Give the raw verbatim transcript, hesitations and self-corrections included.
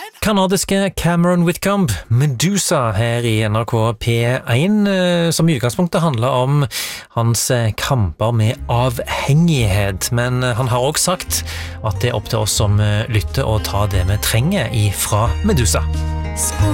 Kanadiske Cameron Whitcomb, Medusa, her i N R K P én, som i utgangspunktet handler om hans kamper med avhengighet. Men han har også sagt at det er opp til oss som lytter å ta det vi trenger ifra Medusa.